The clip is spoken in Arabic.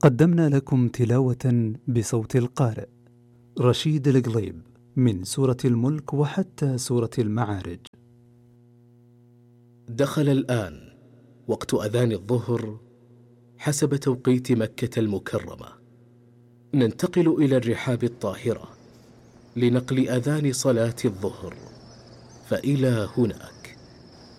قدمنا لكم تلاوة بصوت القارئ رشيد القليب من سورة الملك وحتى سورة المعارج. دخل الآن وقت أذان الظهر حسب توقيت مكة المكرمة. ننتقل إلى الرحاب الطاهرة لنقل أذان صلاة الظهر، فإلى هناك.